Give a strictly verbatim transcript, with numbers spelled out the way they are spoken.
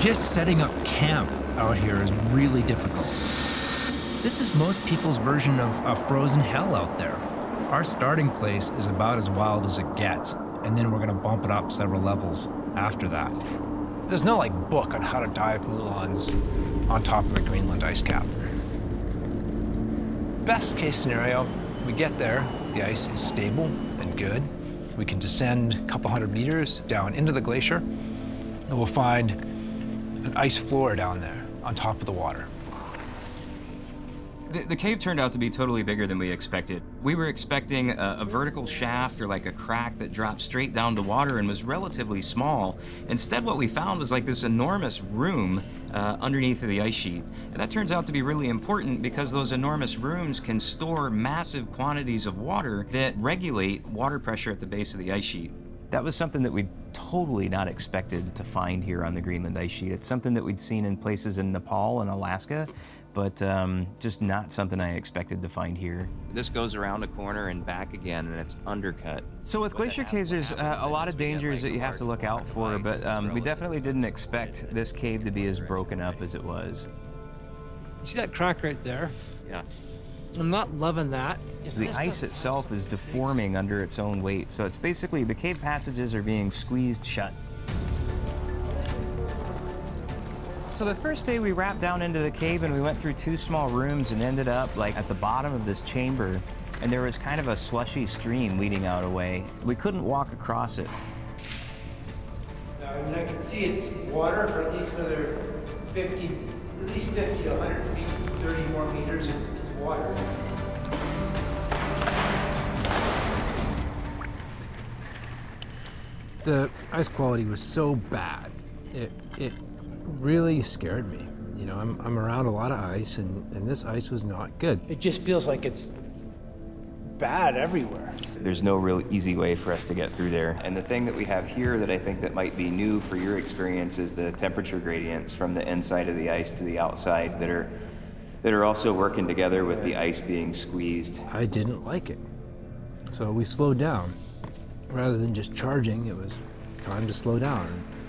Just setting up camp out here is really difficult. This is most people's version of a frozen hell out there. Our starting place is about as wild as it gets, and then we're gonna bump it up several levels after that. There's no like book on how to dive Moulins on top of the Greenland ice cap. Best case scenario, we get there, the ice is stable and good. We can descend a couple hundred meters down into the glacier, and we'll find an ice floor down there on top of the water. The, the cave turned out to be totally bigger than we expected. We were expecting a, a vertical shaft or like a crack that dropped straight down to water and was relatively small. Instead, what we found was like this enormous room uh, underneath of the ice sheet. And that turns out to be really important because those enormous rooms can store massive quantities of water that regulate water pressure at the base of the ice sheet. That was something that we'd totally not expected to find here on the Greenland ice sheet. It's something that we'd seen in places in Nepal and Alaska, but um, just not something I expected to find here. This goes around a corner and back again, and it's undercut. So with glacier caves, there's uh, a lot of dangers that you have to look out for, but um, we definitely didn't expect this cave to be as broken up as it was. You see that crack right there? Yeah. I'm not loving that. If The ice itself is deforming under its own weight, so it's basically the cave passages are being squeezed shut. So the first day we wrapped down into the cave and we went through two small rooms and ended up like at the bottom of this chamber, and there was kind of a slushy stream leading out away. We couldn't walk across it. Now, I mean, I can see it's water for at least another fifty, at least fifty to one hundred feet, thirty more meters, it's, it's water. The ice quality was so bad, it, it really scared me. You know, I'm, I'm around a lot of ice, and, and this ice was not good. It just feels like it's bad everywhere. There's no real easy way for us to get through there. And the thing that we have here that I think that might be new for your experience is the temperature gradients from the inside of the ice to the outside that are, that are also working together with the ice being squeezed. I didn't like it. So we slowed down. Rather than just charging, it was time to slow down.